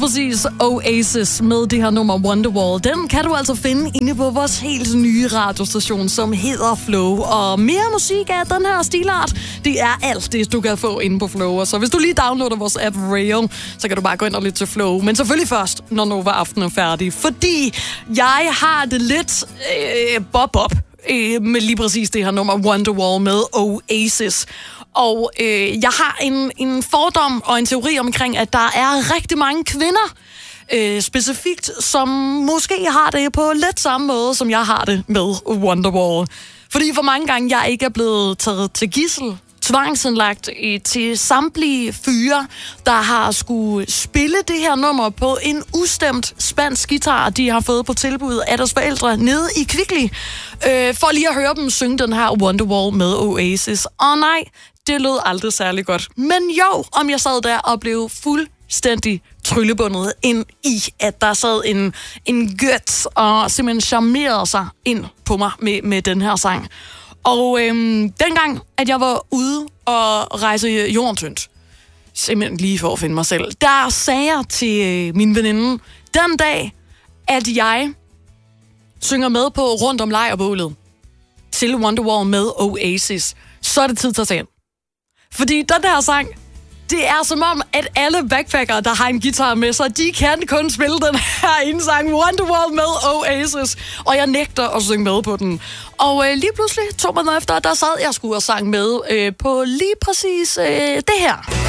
præcis Oasis med det her nummer Wonderwall. Den kan du altså finde inde på vores helt nye radiostation, som hedder Flow. Og mere musik af den her stilart, det er alt det, du kan få inde på Flow. Og så hvis du lige downloader vores app Rail, så kan du bare gå ind og lytte til Flow. Men selvfølgelig først, når Nova Aften er færdig. Fordi jeg har det lidt bob med lige præcis det her nummer Wonderwall med Oasis. Og jeg har en fordom og en teori omkring, at der er rigtig mange kvinder, specifikt, som måske har det på lidt samme måde, som jeg har det med Wonderwall. Fordi for mange gange, jeg ikke er blevet taget til gidsel, tvangsindlagt til samtlige fyre, der har skulle spille det her nummer på en ustemt spansk guitar, de har fået på tilbud af deres forældre nede i Kvickly, for lige at høre dem synge den her Wonderwall med Oasis. Og nej, det lød aldrig særlig godt. Men jo, om jeg sad der og blev fuldstændig tryllebundet ind i, at der sad en gøt og simpelthen charmerede sig ind på mig med den her sang. Og dengang, at jeg var ude og rejse jorden tyndt, simpelthen lige for at finde mig selv, der sagde jeg til min veninde, den dag, at jeg synger med på Rundt om lejrbålet til Wonderwall med Oasis, så er det tid til at tage ind. Fordi den her sang, det er som om, at alle backpackere, der har en guitar med sig, de kan kun spille den her ene sang, Wonderwall med Oasis. Og jeg nægter at synge med på den. Og lige pludselig, 2 måneder efter, der sad jeg sgu og sang med på lige præcis det her.